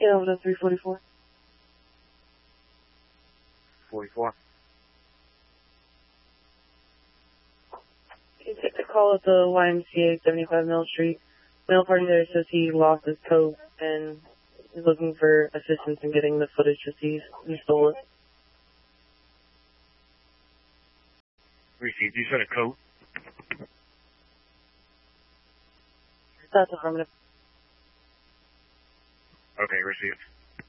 Yeah, over to 344. 44. You take the call at the YMCA 75 Mill Street. Male party there says he lost his coat and is looking for assistance in getting the footage to see who stole it. Received. You said a coat? That's affirmative. Okay, received.